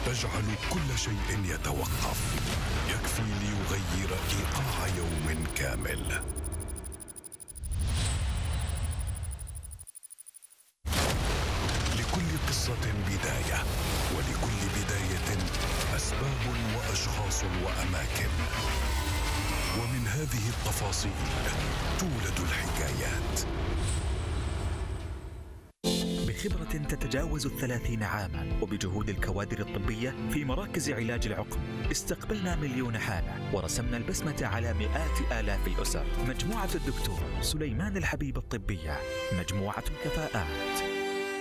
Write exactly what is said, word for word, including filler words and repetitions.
تجعل كل شيء يتوقف، يكفي ليغير إيقاع يوم كامل. لكل قصة بداية، ولكل بداية أسباب وأشخاص وأماكن، ومن هذه التفاصيل تولد الحكايات. بخبرة تتجاوز الثلاثين عاما وبجهود الكوادر الطبية في مراكز علاج العقم، استقبلنا مليون حالة ورسمنا البسمة على مئات آلاف الأسر. مجموعة الدكتور سليمان الحبيب الطبية، مجموعة الكفاءات.